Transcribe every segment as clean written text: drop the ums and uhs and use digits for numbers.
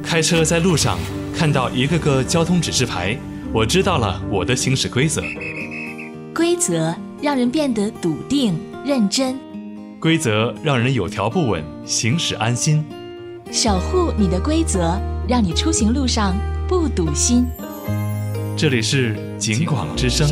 开车在路上看到一个个交通指示牌，我知道了我的行驶规则。 规则让人变得笃定认真， 规则让人有条不紊，行驶安心。 守护你的规则，让你出行路上不堵心。 这里是警广之声。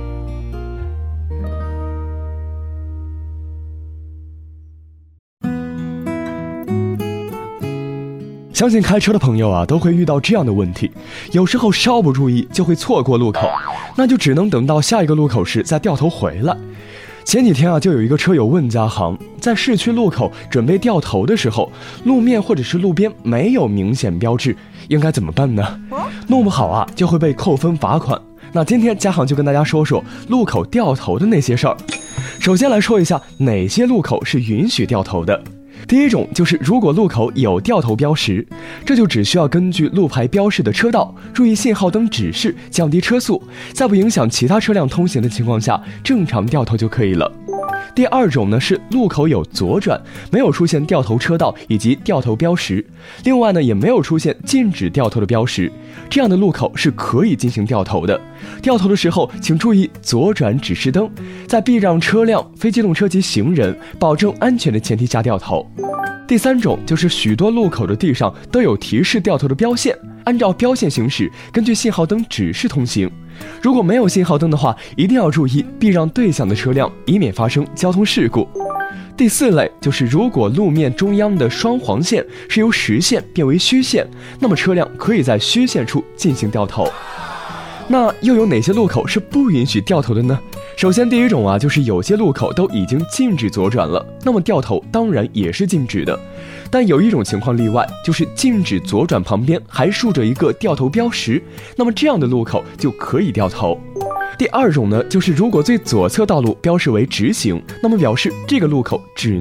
相信开车的朋友啊，都会遇到这样的问题，有时候稍不注意就会错过路口，那就只能等到下一个路口时再掉头回来。前几天啊，就有一个车友问家航，在市区路口准备掉头的时候，路面或者是路边没有明显标志，应该怎么办呢？弄不好啊，就会被扣分罚款。那今天家航就跟大家说说路口掉头的那些事儿。首先来说一下哪些路口是允许掉头的。第一种就是如果路口有掉头标识，这就只需要根据路牌标示的车道，注意信号灯指示，降低车速，在不影响其他车辆通行的情况下，正常掉头就可以了。第二种呢是路口有左转，没有出现掉头车道以及掉头标识，另外呢也没有出现禁止掉头的标识，这样的路口是可以进行掉头的。掉头的时候请注意左转指示灯，在避让车辆、非机动车及行人，保证安全的前提下掉头。第三种就是许多路口的地上都有提示掉头的标线，按照标线行驶，根据信号灯指示通行。如果没有信号灯的话，一定要注意避让对向的车辆，以免发生交通事故。第四类就是如果路面中央的双黄线是由实线变为虚线，那么车辆可以在虚线处进行掉头。那又有哪些路口是不允许掉头的呢？首先第一种啊，就是有些路口都已经禁止左转了，那么掉头当然也是禁止的。但有一种情况例外，就是禁止左转旁边还竖着一个掉头标识，那么这样的路口就可以掉头。第二种呢，就是如果最左侧道路标示为直行，那么表示这个路口只